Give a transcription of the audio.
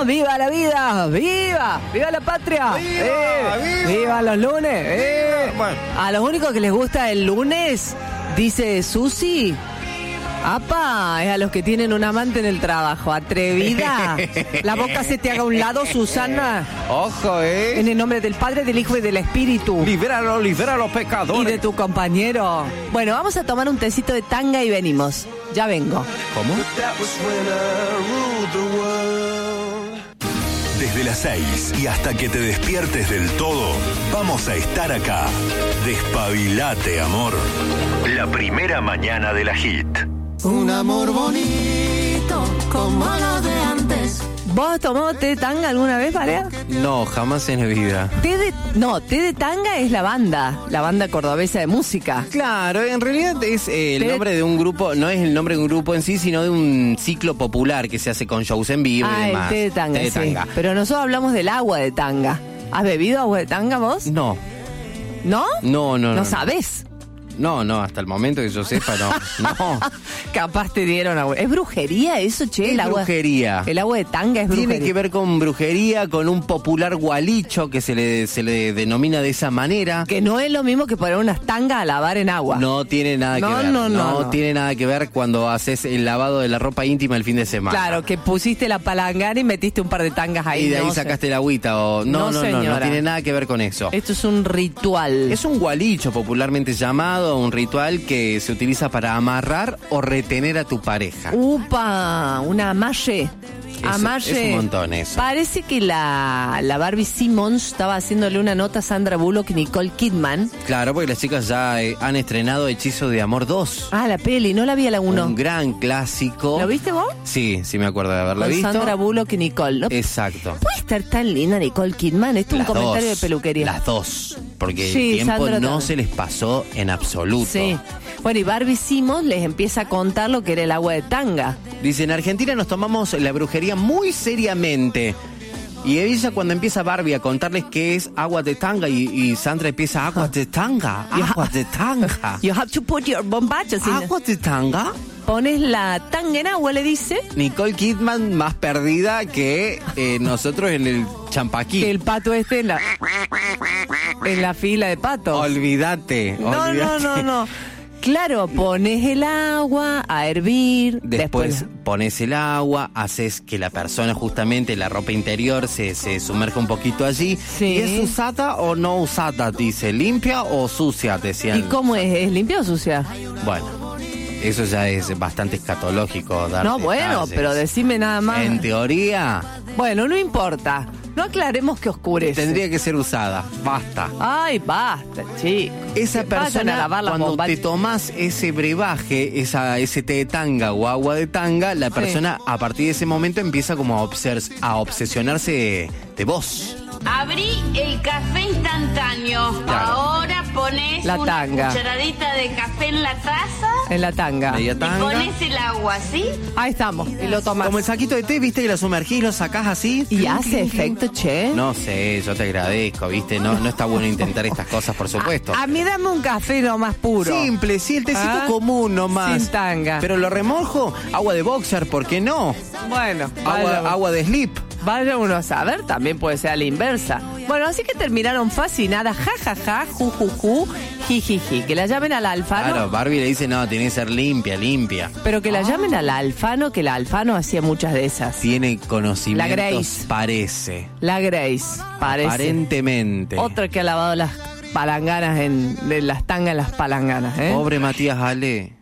¡Viva la vida! ¡Viva! ¡Viva la patria! ¡Viva los lunes! Bueno. A los únicos que les gusta el lunes, dice Susi, ¡apa! Es a los que tienen un amante en el trabajo. ¡Atrevida! La boca se te haga a un lado, Susana. Ojo, En el nombre del Padre, del Hijo y del Espíritu. Libera a los Y pecadores. de tu compañero. Bueno, vamos a tomar un tecito de tanga y venimos. Ya vengo. ¿Cómo? Desde las 6 y hasta que te despiertes del todo, vamos a estar acá. Despabilate, amor. La primera mañana de la hit. Un amor bonito como lo de antes. ¿Vos tomó té de tanga alguna vez, Varea? No, jamás en la vida. Té de tanga es la banda cordobesa de música. Claro, en realidad es el nombre de un grupo, no es el nombre de un grupo en sí, sino de un ciclo popular que se hace con shows en vivo y demás. El té de tanga, Té de sí. tanga. Pero nosotros hablamos del agua de tanga. ¿Has bebido agua de tanga vos? No, ¿No? no. ¿No sabés? No, hasta el momento que yo sepa, no. Capaz te dieron agua. ¿Es brujería eso, che? Es brujería. El agua de tanga es brujería. Tiene que ver con brujería, con un popular gualicho que se le denomina de esa manera. Que no es lo mismo que poner unas tangas a lavar en agua. No tiene nada que ver. No tiene nada que ver cuando haces el lavado de la ropa íntima el fin de semana. Claro, que pusiste la palangana y metiste un par de tangas ahí. Y de ahí no sacaste el agüita. No tiene nada que ver con eso. Esto es un ritual. Es un gualicho popularmente llamado, un ritual que se utiliza para amarrar o retener a tu pareja. ¡Upa! Una amalle. Es un montón eso. Parece que la Barbie Simmons estaba haciéndole una nota a Sandra Bullock y Nicole Kidman. Claro, porque las chicas ya han estrenado Hechizo de Amor 2. Ah, la peli, no la vi a la 1. Un gran clásico. ¿Lo viste vos? Sí, me acuerdo de haberla Con visto. Sandra Bullock y Nicole, ¿no? Exacto. ¿Puede estar tan linda Nicole Kidman? Esto es un Las comentario dos, de peluquería. Las dos. Porque Sí, el tiempo Sandra no también. se les pasó en absoluto. Sí. Bueno, y Barbie Simmons les empieza a contar lo que era el agua de tanga. Dice, en Argentina nos tomamos la brujería muy seriamente. Y ella cuando empieza Barbie a contarles qué es agua de tanga y Sandra empieza agua de tanga, agua de tanga. You have to put your bombachos in. ¿Agua de tanga? Pones la tanga en agua, le dice. Nicole Kidman más perdida que nosotros en el champaquí. Que el pato esté en la fila de patos. Olvídate. No. Claro, pones el agua a hervir. Después pones el agua, haces que la persona, justamente la ropa interior, se sumerja un poquito allí. Sí. ¿Y es usada o no usada? Dice, ¿limpia o sucia? Decían. ¿Y cómo es? ¿Es limpia o sucia? Bueno, eso ya es bastante escatológico. Dar No, bueno, detalles. pero decime nada más. En teoría, Bueno, no importa. No aclaremos que oscurece. tendría que ser usada. Basta. Ay, basta, chicos. Esa Se pasan a persona, lavar las cuando bombas. te tomas ese brebaje, ese té de tanga o agua de tanga, la persona a partir de ese momento empieza como a obsesionarse de vos. Abrí el café instantáneo. Claro. Ahora pones La una tanga. cucharadita de café en la taza En la tanga. Media y tanga. pones el agua, ¿sí? Ahí estamos. Y lo tomas. Como el saquito de té, viste, que lo sumergís, lo sacás así. ¿Y hace efecto, che? No sé, yo te agradezco, viste, no está bueno intentar estas cosas, por supuesto. A mí dame un café nomás puro. Simple, sí, el tecito Ah, común nomás. sin tanga. Pero lo remojo, agua de boxer, ¿por qué no? Bueno, vaya, Agua de slip. vaya uno a saber, también puede ser a la inversa. Bueno, así que terminaron fascinadas, jajaja, jujuju, jijiji. Que la llamen al Alfano. Claro, Barbie le dice, no, tiene que ser limpia. Pero que la llamen al Alfano, que la Alfano hacía muchas de esas. Tiene conocimientos, La Grace. parece. La Grace, parece. Aparentemente. Otra que ha lavado las palanganas de las tangas en las palanganas, ¿eh? Pobre Matías Ale.